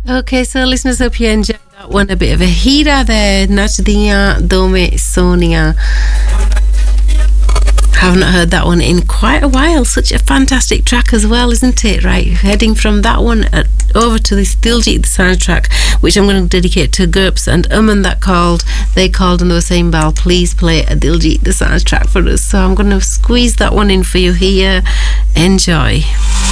Okay, so listeners, hope you enjoyed that one. A bit of a heater there. Nach Diya Do Mein Sonia. Haven't heard that one in quite a while. Such a fantastic track as well, isn't it? Right, heading from that one over to this Diljit Dosanjh track, which I'm going to dedicate to GURPS and Aman. They called and they were saying, Bal, please play a Diljit Dosanjh track for us. So I'm going to squeeze that one in for you here. Enjoy.